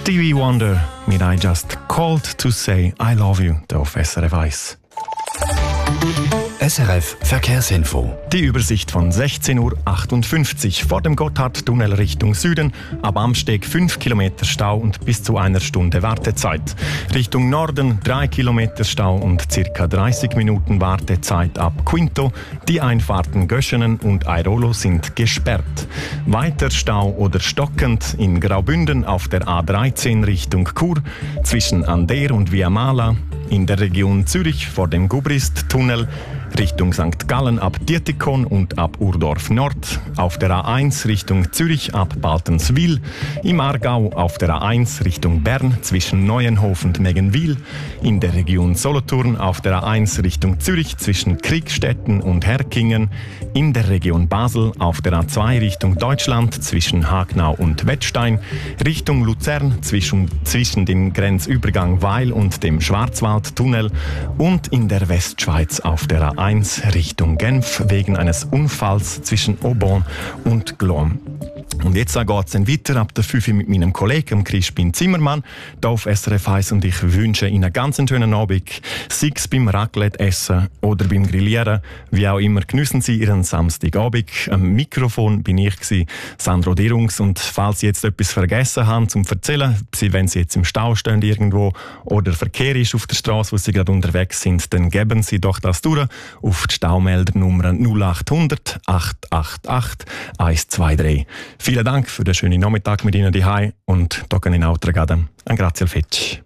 Stevie Wonder mit I Just Called to Say I Love You auf SRF 1. SRF Verkehrsinfo. Die Übersicht von 16.58 Uhr vor dem Gotthardtunnel Richtung Süden. Ab Amsteg 5 Kilometer Stau und bis zu einer Stunde Wartezeit. Richtung Norden 3 Kilometer Stau und ca. 30 Minuten Wartezeit ab Quinto. Die Einfahrten Göschenen und Airolo sind gesperrt. Weiter Stau oder stockend in Graubünden auf der A13 Richtung Chur zwischen Ander und Viamala. In der Region Zürich vor dem Gubrist-Tunnel Richtung St. Gallen ab Dietikon und ab Urdorf Nord, auf der A1 Richtung Zürich ab Baltenswil, im Aargau auf der A1 Richtung Bern zwischen Neuenhof und Meggenwil, in der Region Solothurn auf der A1 Richtung Zürich zwischen Kriegstetten und Herkingen, in der Region Basel auf der A2 Richtung Deutschland zwischen Hagnau und Wettstein, Richtung Luzern zwischen dem Grenzübergang Weil und dem Schwarzwaldtunnel und in der Westschweiz auf der A1 Richtung Genf wegen eines Unfalls zwischen Aubonne und Glom. Und jetzt geht es dann weiter ab der 5 mit meinem Kollegen Crispin Zimmermann hier auf SRF 1 und ich wünsche Ihnen einen ganz schönen Abend. Sei es beim Raclette essen oder beim Grillieren, wie auch immer, geniessen Sie Ihren Samstagabend. Am Mikrofon bin ich, Sandro Dirungs, und falls Sie jetzt etwas vergessen haben zum Erzählen, wenn Sie jetzt im Stau stehen irgendwo oder Verkehr ist auf der Straße, wo Sie gerade unterwegs sind, dann geben Sie doch das durch auf die Staumeldernummer 0800 888 123. Vielen Dank für den schönen Nachmittag mit Ihnen daheim und da kann ich auch ein Grazie al Fetch.